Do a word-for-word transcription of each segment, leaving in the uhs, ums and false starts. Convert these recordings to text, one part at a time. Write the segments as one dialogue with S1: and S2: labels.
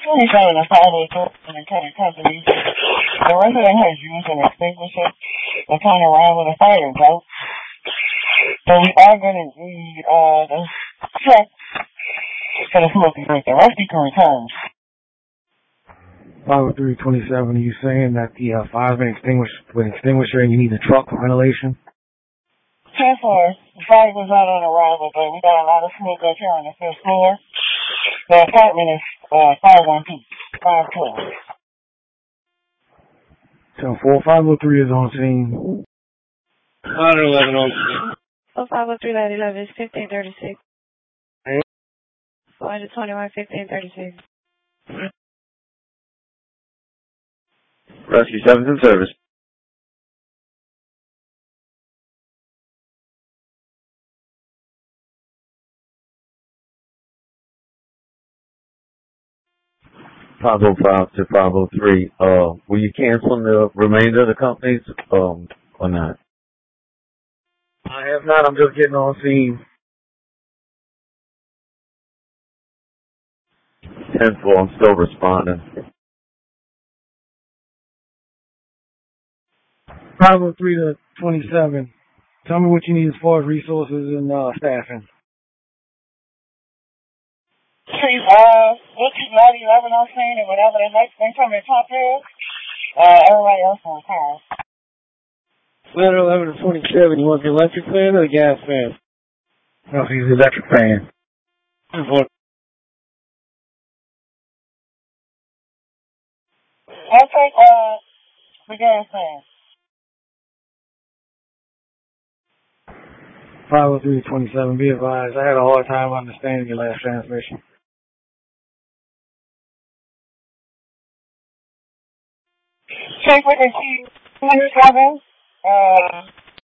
S1: twenty-seven and five oh two in the county company. The resident has used an extinguisher to turn around with a fire broke. So we are going to need uh, the check for the smoking break. The rest you can return.
S2: five oh three twenty-seven, are you saying that the uh, fire's been extinguished with an extinguisher and you need a truck for ventilation?
S1: ten four, the fire was out on arrival, but we got a lot of smoke up here on the fifth floor. The apartment is uh, five one two, five twelve.
S2: So four five oh three is on scene.
S3: one eleven on scene.
S4: four five oh three, Lady eleven is fifteen thirty-six. four twenty-one, fifteen thirty-six.
S3: Rescue seven's in service. five oh five to five oh three, uh, will you cancel the remainder of the companies, um, or not?
S2: I have not, I'm just getting on scene.
S3: ten four, I'm still responding.
S2: five oh three to twenty-seven, tell me what you need as far as resources and uh, staffing.
S1: Chief, uh, we'll keep ninety eleven on scene, and whatever the next thing from the top is, uh, everybody else on call.
S2: Ladder eleven to twenty-seven, you want the electric fan or the gas fan? No, he's the electric fan.
S1: I'll take, uh, the gas fan.
S2: five oh three to twenty-seven, be advised, I had a hard time understanding your last transmission.
S1: Chief, we can see twenty-seven, uh,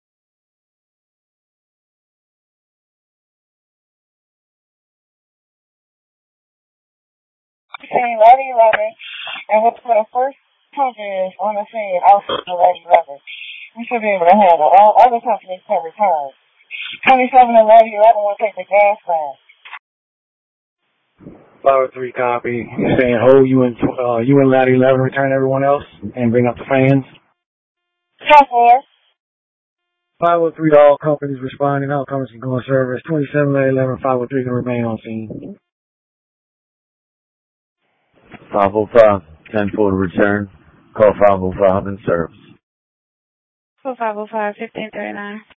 S1: between ninety eleven, and what's the first pump is on the scene outside of ninety eleven. We should be able to handle all other companies can return. twenty-seven and ninety eleven will take the gas fan.
S2: five oh three copy. You're saying, oh, you and, uh, you and Ladder eleven return everyone else and bring up the fans?
S1: ten four.
S2: five oh three to all companies responding. All companies can go in service. twenty-seven, Ladder eleven, five oh three can remain on scene.
S3: five oh five, ten four to return. Call five oh five in service.
S4: four five oh five, fifteen thirty-nine.